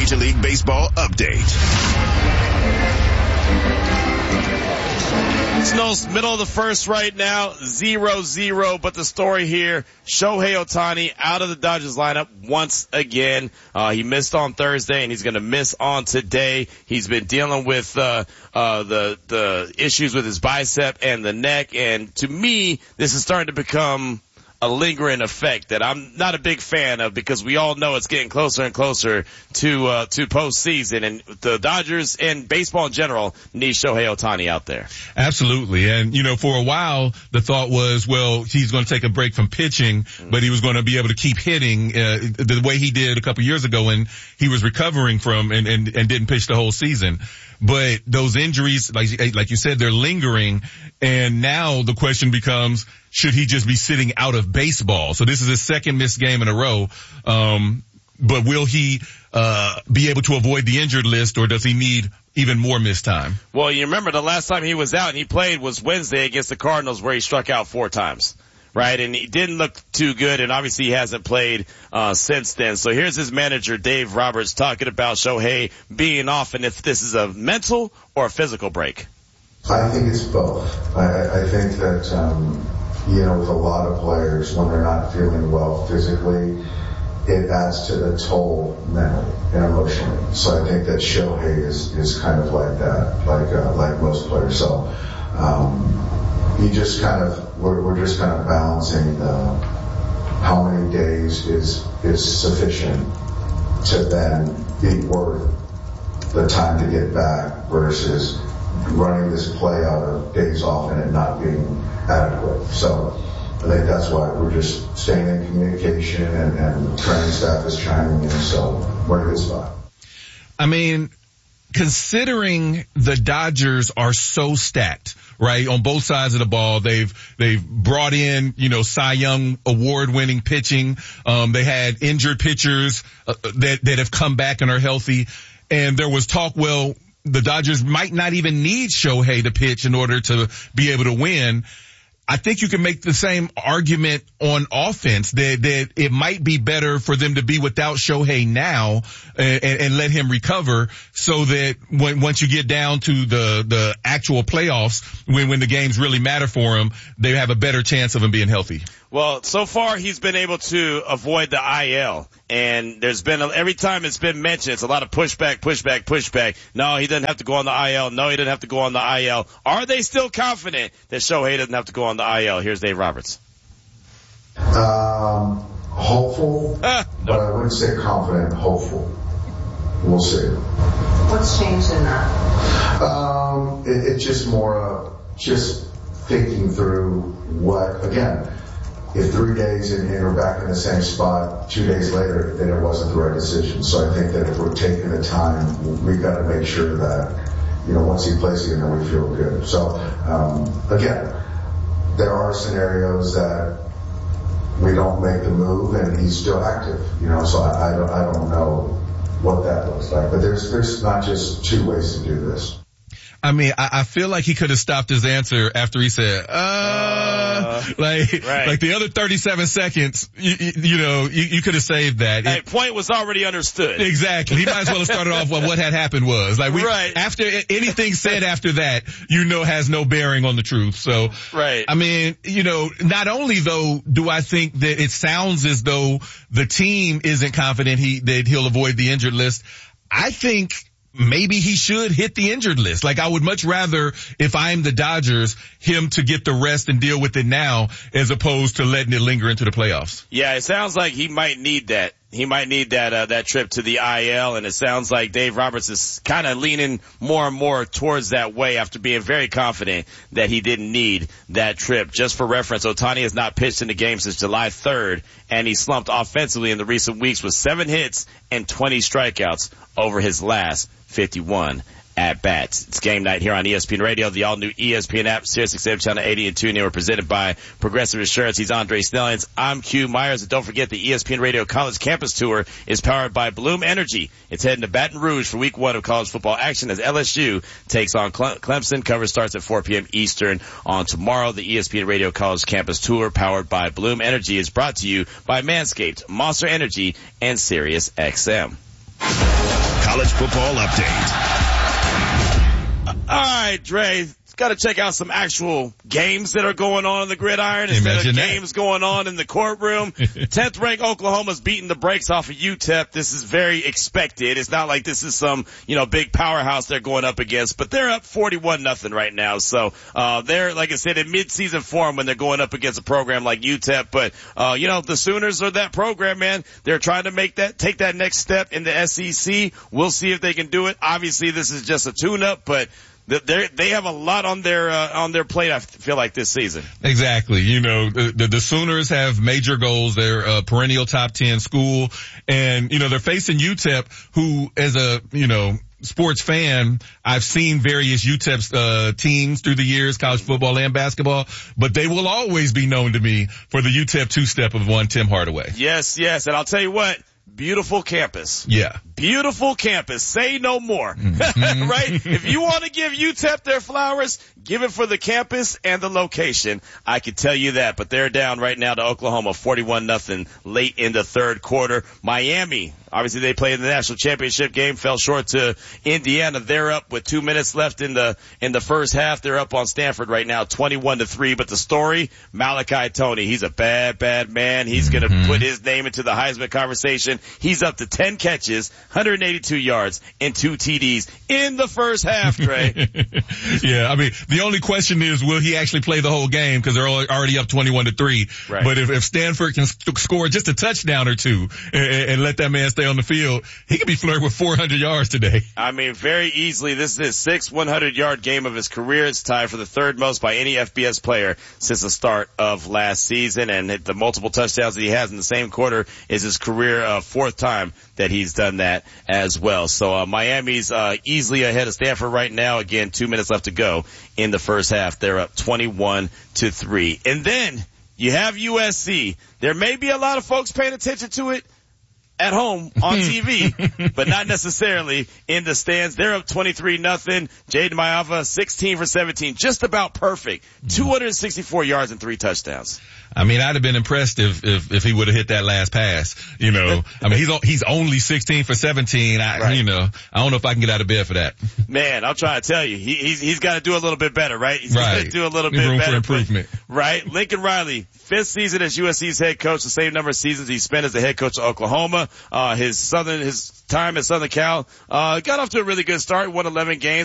Major League Baseball update. Snow's middle of the first right now, 0-0, but the story here, Shohei Ohtani out of the Dodgers lineup once again. He missed on Thursday and he's going to miss on today. He's been dealing with the issues with his bicep and the neck, and to me, this is starting to become a lingering effect that I'm not a big fan of, because we all know it's getting closer and closer to postseason, and the Dodgers and baseball in general need Shohei Ohtani out there. Absolutely. And, for a while, the thought was, well, he's going to take a break from pitching, but he was going to be able to keep hitting, the way he did a couple years ago when he was recovering from and didn't pitch the whole season. But those injuries, like you said, they're lingering. And now the question becomes, should he just be sitting out of baseball? So this is his second missed game in a row. But will he be able to avoid the injured list, or does he need even more missed time? Well, you remember the last time he was out and he played was Wednesday against the Cardinals, where he struck out 4 times. Right, and he didn't look too good, and obviously he hasn't played since then. So here's his manager, Dave Roberts, talking about Shohei being off, and if this is a mental or a physical break. I think it's both. I think that, with a lot of players, when they're not feeling well physically, it adds to the toll mentally and emotionally. So I think that Shohei is kind of like that, like most players. So, we're just kind of balancing how many days is sufficient to then be worth the time to get back versus running this play out of days off and it not being adequate. So I think that's why we're just staying in communication, and the training staff is chiming in, so we're in a good spot. I mean, considering the Dodgers are so stacked, right, on both sides of the ball, they've brought in, Cy Young award-winning pitching. They had injured pitchers that have come back and are healthy. And there was talk, well, the Dodgers might not even need Shohei to pitch in order to be able to win. I think you can make the same argument on offense that it might be better for them to be without Shohei now and let him recover, so that once you get down to the actual playoffs, when the games really matter for him, they have a better chance of him being healthy. Well, so far he's been able to avoid the IL, and there's been every time it's been mentioned, it's a lot of pushback. No, he doesn't have to go on the IL. No, he doesn't have to go on the IL. Are they still confident that Shohei doesn't have to go on the IL? Here's Dave Roberts. Hopeful, but I wouldn't say confident. Hopeful. We'll see. What's changed in that? It's just more just thinking through what, again, if 3 days and we're back in the same spot 2 days later, then it wasn't the right decision. So I think that if we're taking the time, we've got to make sure that, once he plays again, then we feel good. So, again, there are scenarios that we don't make the move and he's still active, so I don't know what that looks like. But there's not just 2 ways to do this. I mean, I feel like he could have stopped his answer after he said, like the other 37 seconds, you could have saved that. Hey, point was already understood. Exactly. He might as well have started off with what had happened was. After anything said after that, has no bearing on the truth. So, right. I mean, not only though do I think that it sounds as though the team isn't confident that he'll avoid the injured list, I think maybe he should hit the injured list. Like, I would much rather, if I'm the Dodgers, him to get the rest and deal with it now, as opposed to letting it linger into the playoffs. Yeah, it sounds like he might need that. He might need that trip to the IL, and it sounds like Dave Roberts is kind of leaning more and more towards that way after being very confident that he didn't need that trip. Just for reference, Ohtani has not pitched in the game since July 3rd, and he slumped offensively in the recent weeks with 7 hits and 20 strikeouts over his last 51 at-bats. It's game night here on ESPN Radio, the all-new ESPN app, SiriusXM Channel 80 and TuneIn. We're presented by Progressive Insurance. He's Andre Snellings. I'm Q Myers. And don't forget, the ESPN Radio College Campus Tour is powered by Bloom Energy. It's heading to Baton Rouge for week 1 of college football action as LSU takes on Clemson. Coverage starts at 4 p.m. Eastern on tomorrow. The ESPN Radio College Campus Tour, powered by Bloom Energy, is brought to you by Manscaped, Monster Energy, and SiriusXM. college football update. All right, Dre. Got to check out some actual games that are going on in the gridiron instead of games going on in the courtroom. 10th ranked Oklahoma's beating the brakes off of UTEP. This is very expected. It's not like this is some, big powerhouse they're going up against, but they're up 41-0 right now. So, they're, like I said, in mid-season form when they're going up against a program like UTEP. But, the Sooners are that program, man. They're trying to take that next step in the SEC. We'll see if they can do it. Obviously, this is just a tune-up, but they have a lot on their plate, I feel like, this season. Exactly. The Sooners have major goals. They're a perennial top 10 school. And, they're facing UTEP, who, as a, sports fan, I've seen various UTEP teams through the years, college football and basketball, but they will always be known to me for the UTEP two-step of one Tim Hardaway. Yes. And I'll tell you what. Beautiful campus. Yeah. Beautiful campus. Say no more. Mm-hmm. Right? If you want to give UTEP their flowers, give it for the campus and the location. I can tell you that. But they're down right now to Oklahoma, 41-0 late in the third quarter. Miami, obviously they played in the national championship game, fell short to Indiana. They're up with 2 minutes left in the first half. They're up on Stanford right now, 21-3. But the story, Malachi Toney, he's a bad, bad man. He's going to put his name into the Heisman conversation. He's up to 10 catches, 182 yards, and 2 TDs in the first half, Dre. Yeah, I mean, the only question is, will he actually play the whole game? Because they're already up 21-3. Right. But if Stanford can score just a touchdown or two and let that man stay on the field, he could be flirting with 400 yards today. I mean, very easily. This is his sixth 100-yard game of his career. It's tied for the third most by any FBS player since the start of last season. And the multiple touchdowns that he has in the same quarter is his career fourth time that he's done that as well. So Miami's easily ahead of Stanford right now. Again, 2 minutes left to go in the first half. They're up 21-3. And then you have USC. There may be a lot of folks paying attention to it at home on TV, but not necessarily in the stands. They're up 23-0. Jaden Maiava, 16 for 17, just about perfect. 264 yards and 3 touchdowns. I mean, I'd have been impressed if he would have hit that last pass. I mean, he's only 16 for 17. I don't know if I can get out of bed for that. Man, I'm trying to tell you, he's got to do a little bit better, right? He's got to do a little bit room better. For improvement. Right? Lincoln Riley, 5th season as USC's head coach, the same number of seasons he spent as the head coach of Oklahoma. His time at Southern Cal, got off to a really good start, won 11 games.